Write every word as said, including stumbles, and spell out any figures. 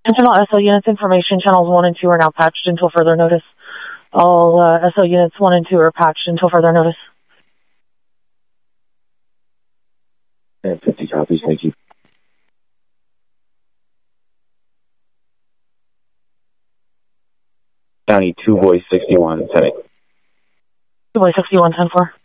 Internal S O units information channels one and two are now patched until further notice. All uh, S O units one and two are patched until further notice. And fifty copies, thank you. County two boys sixty-one, ten eight. two boys sixty-one, ten four.